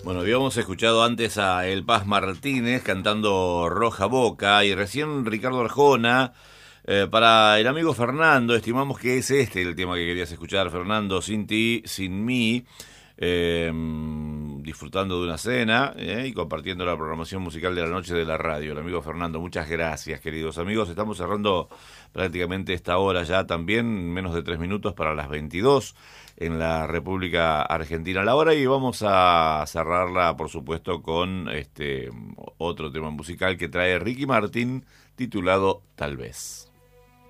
Bueno, habíamos escuchado antes a El Paz Martínez cantando Roja Boca y recién Ricardo Arjona. Para el amigo Fernando, estimamos que es este el tema que querías escuchar, Fernando, sin ti, sin mí, eh, disfrutando de una cena y compartiendo la programación musical de la noche de la radio. El amigo Fernando, muchas gracias, queridos amigos. Estamos cerrando prácticamente esta hora ya también, menos de 3 minutos para las 22 en la República Argentina la hora, y vamos a cerrarla por supuesto con otro tema musical que trae Ricky Martin titulado Tal vez.